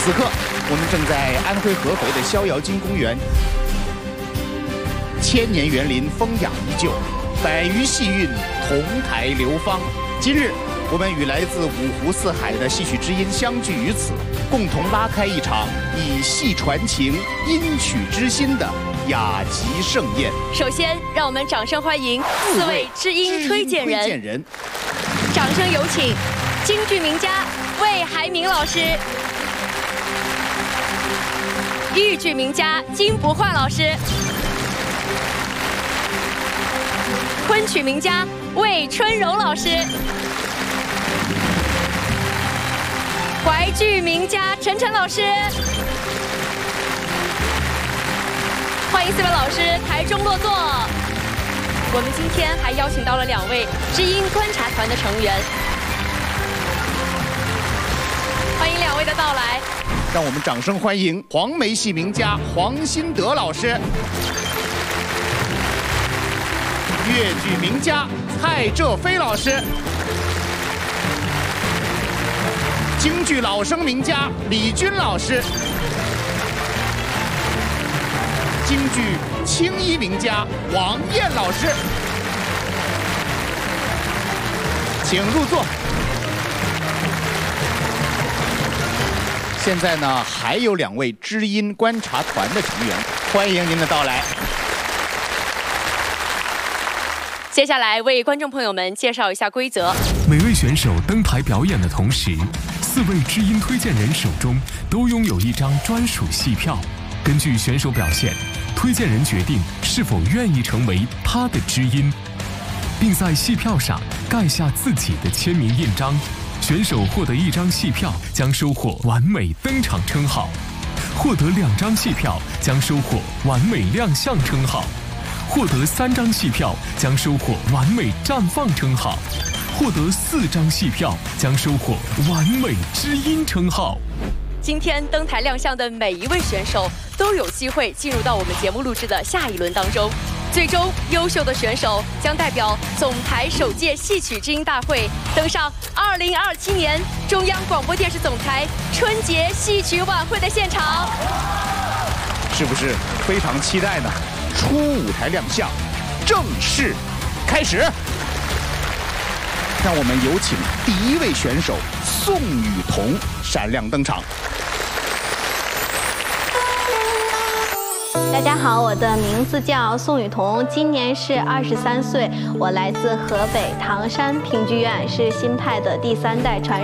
此刻，我们正在安徽合肥的逍遥津公园，千年园林风雅依旧，百余戏韵同台流芳。今日，我们与来自五湖四海的戏曲知音相聚于此，共同拉开一场以戏传情、音曲知心的雅集盛宴。 首先，让我们掌声欢迎4位知音推荐人。掌声有请京剧名家魏海敏老师、豫剧名家金不换老师、昆曲名家魏春柔老师、淮剧名家陈晨老师。欢迎4位老师台中落座。我们今天还邀请到了2位知音观察团的成员，欢迎2位的到来。 让我们掌声欢迎黄梅戏名家黄新德老师、粤剧名家蔡浙飞老师、京剧老生名家李军老师、京剧青衣名家王燕老师，请入座。现在呢，还有2位知音观察团的成员，欢迎您的到来。 接下来为观众朋友们介绍一下规则。 每位选手登台表演的同时，4位知音推荐人手中都拥有一张专属戏票。根据选手表现，推荐人决定是否愿意成为他的知音，并在戏票上盖下自己的签名印章。选手获得1张戏票将收获完美登场称号，获得2张戏票将收获完美亮相称号，获得3张戏票将收获完美绽放称号，获得4张戏票将收获完美知音称号。 今天登台亮相的每一位选手都有机会进入到我们节目录制的下一轮当中。最终，优秀的选手将代表总台首届戏曲知音大会登上2027年中央广播电视总台春节戏曲晚会的现场。 是不是非常期待呢？初舞台亮相，正式开始。让我们有请第1位选手宋雨桐闪亮登场。 大家好，我的名字叫宋雨桐，今年是23岁，我来自河北唐山评剧院，是新派的第3代传